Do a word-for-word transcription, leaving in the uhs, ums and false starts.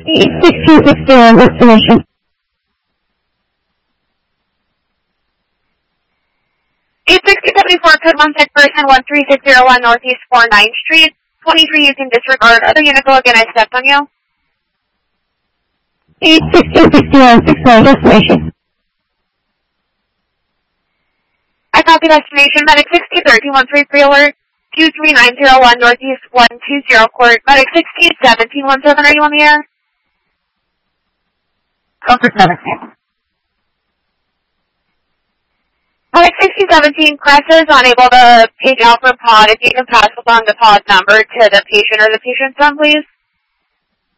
six two six zero, destination. eight sixty seventy-four, code one six person, one three six zero one Northeast forty-ninth Street. twenty-three, you can disregard. Other unit go again, I stepped on you. eight six two six zero, six zero, destination. I copy destination, medic sixty thirteen one three three alert, two three nine zero one Northeast one two zero court, medic sixty seventeen one seven, are you on the air? Comfort seventeen. Medic sixty seventeen, Crest is unable to page out for pod. If you can pass along the pod number to the patient or the patient's son, please.